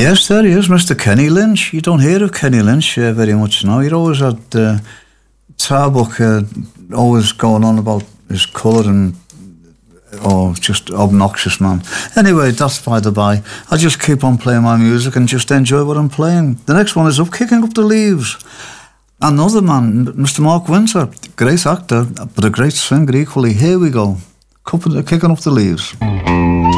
Yes, there he is, Mr. Kenny Lynch. You don't hear of Kenny Lynch very much now. He always had Tarbuck always going on about his colour and just obnoxious man. Anyway, that's by the by. I just keep on playing my music and just enjoy what I'm playing. The next one is Kicking Up the Leaves. Another man, Mr. Mark Winter, great actor, but a great singer equally. Here we go, Kicking Up the Leaves.